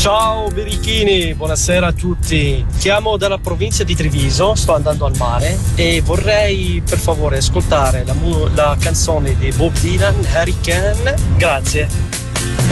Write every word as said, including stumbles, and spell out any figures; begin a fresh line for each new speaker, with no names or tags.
Ciao birichini, buonasera a tutti. Chiamo dalla provincia di Treviso, sto andando al mare e vorrei per favore ascoltare la, mu- la canzone di Bob Dylan, Hurricane. Grazie.